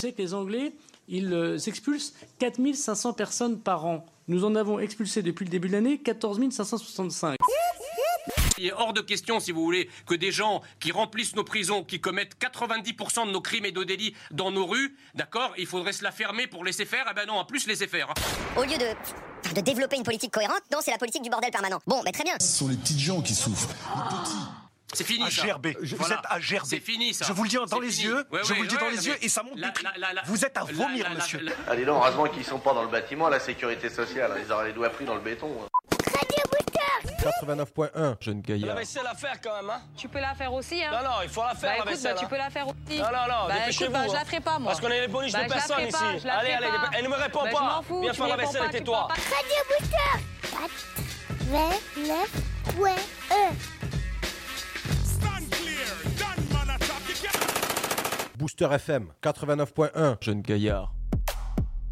sais que les Anglais, ils expulsent 4500 personnes par an. Nous en avons expulsé depuis le début de l'année 14 565. Il est hors de question, si vous voulez, que des gens qui remplissent nos prisons, qui commettent 90% de nos crimes et de délits dans nos rues, d'accord, il faudrait se la fermer pour laisser faire. Eh ben non, en plus laisser faire. Hein. Au lieu de développer une politique cohérente, non, c'est la politique du bordel permanent. Bon, mais très bien. Ce sont les petites gens qui souffrent. Les petits. C'est fini, ça. AGRB. Vous êtes AGRB. C'est fini, ça. Je vous le dis dans les fini. yeux. Ouais, je vous le dis dans les mais yeux et ça monte du prix. Vous êtes à vomir, monsieur. Allez, non, heureusement qu'ils sont pas dans le bâtiment, la sécurité sociale. Ils auraient les doigts pris dans le béton. 89.1, jeune gaillard. La vaisselle à faire quand même, hein. Tu peux la faire aussi, hein. Non, il faut la faire, la vaisselle. tu peux la faire aussi. Non, dépêchez-vous. Je la ferai pas, moi. Parce qu'on est les bonus de personne ici. Allez, elle ne me répond pas. Je m'en fous. Viens faire la vaisselle et tais-toi. Booster FM 89.1, jeune gaillard.